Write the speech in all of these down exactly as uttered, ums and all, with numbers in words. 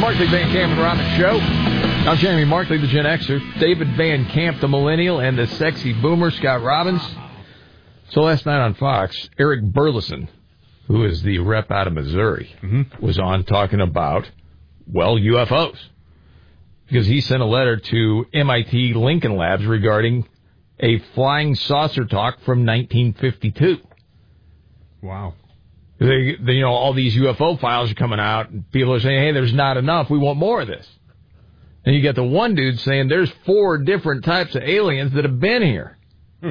Markley, Van Camp, and Robbins Show. I'm Jamie Markley, the Gen Xer. David Van Camp, the Millennial, and the Sexy Boomer, Scott Robbins. So last night on Fox, Eric Burleson, who is the rep out of Missouri, mm-hmm. was on talking about, well, U F Os. Because he sent a letter to M I T Lincoln Labs regarding a flying saucer talk from nineteen fifty-two. Wow. They, they, you know, all these U F O files are coming out, and people are saying, hey, there's not enough. We want more of this. And you get the one dude saying there's four different types of aliens that have been here. Hmm.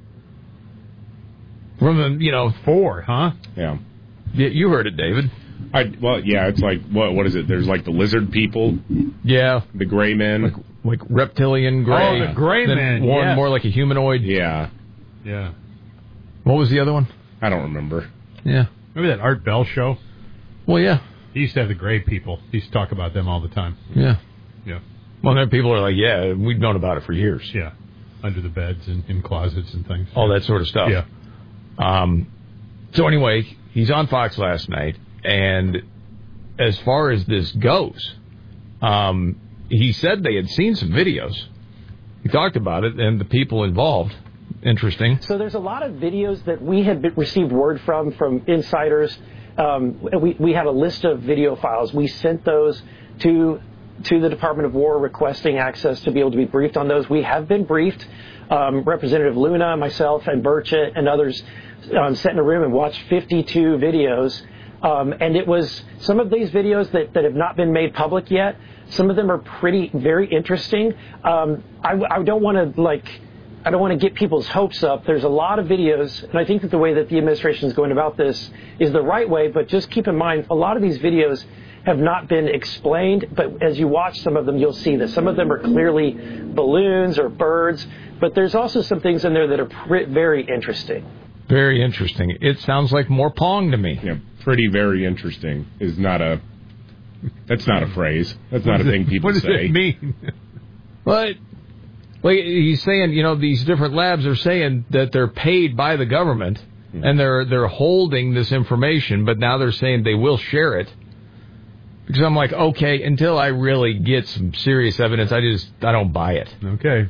From the, you know... Four, huh? Yeah. You heard it, David. I, well, yeah, it's like, what what is it? There's like the lizard people. Yeah. The gray men. Like, like reptilian gray. Oh, the gray men, One yes. more like a humanoid. Yeah. Yeah. What was the other one? I don't remember. Yeah. Remember that Art Bell show? Well, yeah. He used to have the gray people. He used to talk about them all the time. Yeah. Yeah. Well, then people are like, yeah, we've known about it for years. Yeah. Under the beds and in closets and things. All that sort of stuff. Yeah. Um, so anyway, he's on Fox last night, and as far as this goes, um, he said they had seen some videos. He talked about it and the people involved. Interesting. So there's a lot of videos that we had been, received word from, from insiders. Um, we, we had a list of video files. We sent those to to the Department of War requesting access to be able to be briefed on those. We have been briefed. Um, Representative Luna, myself, and Burchett and others um, sat in a room and watched fifty-two videos. Um, and it was some of these videos that, that have not been made public yet. Some of them are pretty, very interesting. Um, I, I don't want to, like, I don't want to get people's hopes up. There's a lot of videos, and I think that the way that the administration is going about this is the right way, but just keep in mind, a lot of these videos have not been explained, but as you watch some of them, you'll see that some of them are clearly balloons or birds, but there's also some things in there that are pr- very interesting. Very interesting. It sounds like more Pong to me. Yeah, pretty very interesting is not a, that's not a phrase. That's not a thing people say. What does it mean? But, well, he's saying, you know, these different labs are saying that they're paid by the government, mm-hmm. and they're they're holding this information, but now they're saying they will share it. Because I'm like, okay, until I really get some serious evidence, I just, I don't buy it. Okay.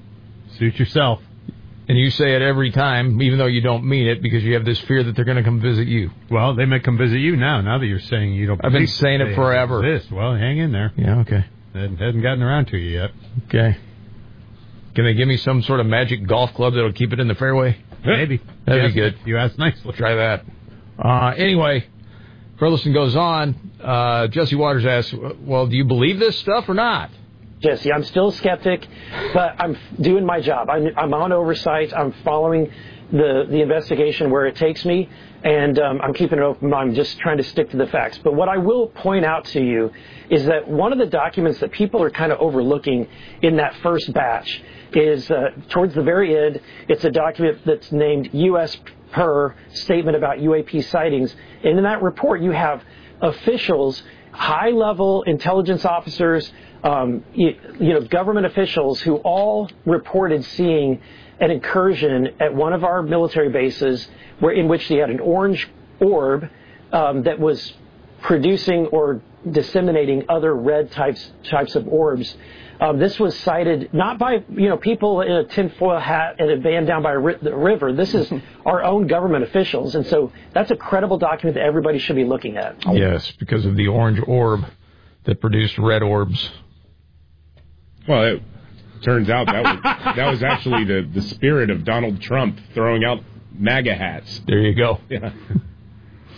Suit yourself. And you say it every time, even though you don't mean it, because you have this fear that they're going to come visit you. Well, they may come visit you now, now that you're saying you don't I've been saying it forever. This. Well, hang in there. Yeah, okay. It hasn't gotten around to you yet. Okay. Can they give me some sort of magic golf club that'll keep it in the fairway? Maybe. That'd yes, be good. You asked nicely. We'll try that. Uh, anyway, Burleson goes on. Uh, Jesse Waters asks, well, do you believe this stuff or not? Jesse, I'm still a skeptic, but I'm doing my job. I'm, I'm on oversight. I'm following the, the investigation where it takes me, and um, I'm keeping an open mind. I'm just trying to stick to the facts. But what I will point out to you is that one of the documents that people are kind of overlooking in that first batch is uh, towards the very end, it's a document that's named U S P E R Statement about U A P Sightings. And in that report, you have officials, high-level intelligence officers, um, you, you know, government officials who all reported seeing an incursion at one of our military bases where in which they had an orange orb um, that was producing or disseminating other red types types of orbs. Um, this was cited not by you know people in a tinfoil hat and a van down by a ri- the river. This is our own government officials, and so that's a credible document that everybody should be looking at. Yes, because of the orange orb that produced red orbs. Well, it turns out that was, that was actually the, the spirit of Donald Trump throwing out MAGA hats. There you go. Yeah.